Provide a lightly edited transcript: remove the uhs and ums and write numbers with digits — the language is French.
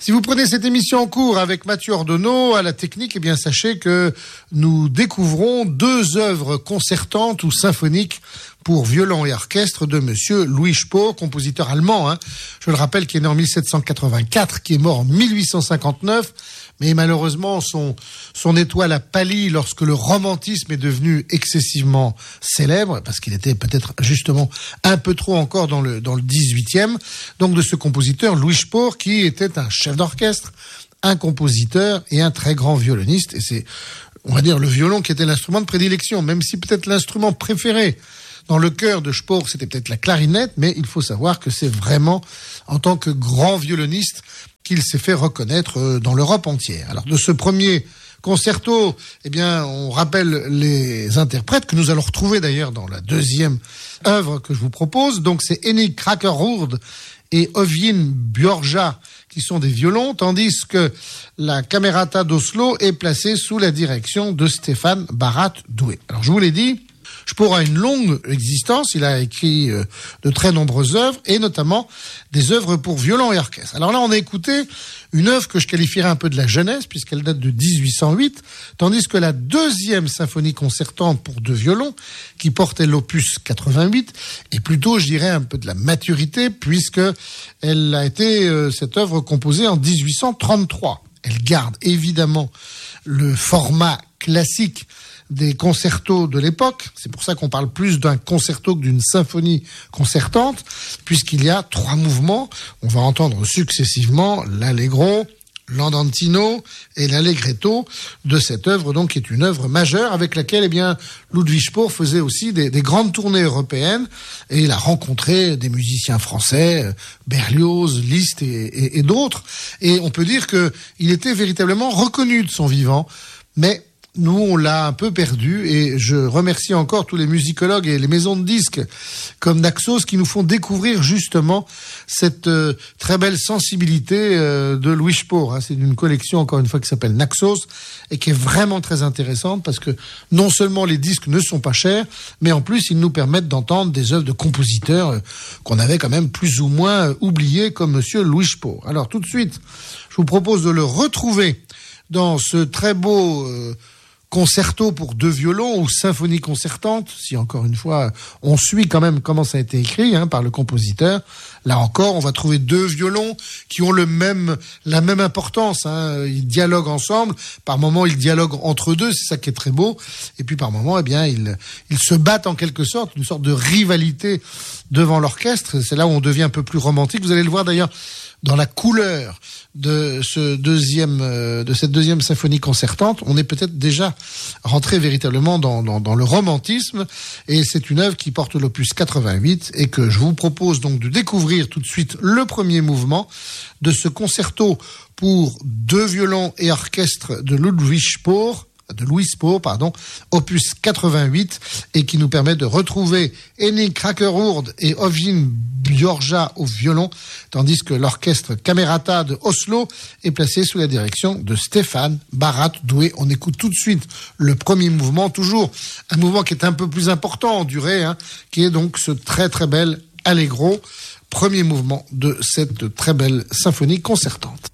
Si vous prenez cette émission en cours avec Mathieu Ordonneau à la technique, eh bien sachez que nous découvrons 2 œuvres concertantes ou symphoniques pour violon et orchestre de monsieur Louis Spohr, compositeur allemand, je le rappelle, qui est né en 1784, qui est mort en 1859, mais malheureusement son étoile a pâli lorsque le romantisme est devenu excessivement célèbre, parce qu'il était peut-être justement un peu trop encore dans le 18e, donc de ce compositeur Louis Spohr, qui était un chef d'orchestre, un compositeur et un très grand violoniste, et c'est, on va dire, le violon qui était l'instrument de prédilection, même si peut-être l'instrument préféré dans le cœur de Spohr, c'était peut-être la clarinette, mais il faut savoir que c'est vraiment en tant que grand violoniste qu'il s'est fait reconnaître dans l'Europe entière. Alors de ce premier concerto, eh bien, on rappelle les interprètes que nous allons retrouver d'ailleurs dans la deuxième œuvre que je vous propose. Donc c'est Henning Krackerurd et Øyvind Bjørja qui sont des violons, tandis que la Camerata d'Oslo est placée sous la direction de Stefan Barrat-Douay. Alors je vous l'ai dit, Spohr a une longue existence, il a écrit de très nombreuses œuvres, et notamment des œuvres pour violon et orchestre. Alors là, on a écouté une œuvre que je qualifierais un peu de la jeunesse, puisqu'elle date de 1808, tandis que la deuxième symphonie concertante pour 2 violons, qui portait l'opus 88, est plutôt, je dirais, un peu de la maturité, puisque elle a été, cette œuvre, composée en 1833. Elle garde évidemment le format classique des concertos de l'époque. C'est pour ça qu'on parle plus d'un concerto que d'une symphonie concertante, puisqu'il y a 3 mouvements. On va entendre successivement l'allegro, l'andantino et l'allegretto de cette œuvre, donc, qui est une œuvre majeure avec laquelle, eh bien, Ludwig Spohr faisait aussi des grandes tournées européennes, et il a rencontré des musiciens français, Berlioz, Liszt et d'autres. Et on peut dire que il était véritablement reconnu de son vivant, mais nous, on l'a un peu perdu, et je remercie encore tous les musicologues et les maisons de disques comme Naxos qui nous font découvrir justement cette très belle sensibilité de Louis Spohr. C'est une collection, encore une fois, qui s'appelle Naxos et qui est vraiment très intéressante parce que non seulement les disques ne sont pas chers, mais en plus ils nous permettent d'entendre des œuvres de compositeurs qu'on avait quand même plus ou moins oubliés, comme monsieur Louis Spohr. Alors tout de suite, je vous propose de le retrouver dans ce très beau concerto pour 2 violons ou symphonie concertante, si encore une fois on suit quand même comment ça a été écrit par le compositeur. Là encore, on va trouver 2 violons qui ont la même importance. Ils dialoguent ensemble. Par moments, ils dialoguent entre 2, c'est ça qui est très beau. Et puis par moments, eh bien, ils se battent en quelque sorte, une sorte de rivalité devant l'orchestre. C'est là où on devient un peu plus romantique. Vous allez le voir d'ailleurs dans la couleur de cette deuxième symphonie concertante. On est peut-être déjà rentré véritablement dans le romantisme, et c'est une œuvre qui porte l'opus 88 et que je vous propose donc de découvrir tout de suite le premier mouvement de ce concerto pour 2 violons et orchestre de Louis Spohr, opus 88, et qui nous permet de retrouver Henning Krackerurd et Øyvind Bjørja au violon, tandis que l'orchestre Camerata de Oslo est placé sous la direction de Stefan Barrat-Douay. On écoute tout de suite le premier mouvement, toujours un mouvement qui est un peu plus important en durée, qui est donc ce très très bel allegro, premier mouvement de cette très belle symphonie concertante.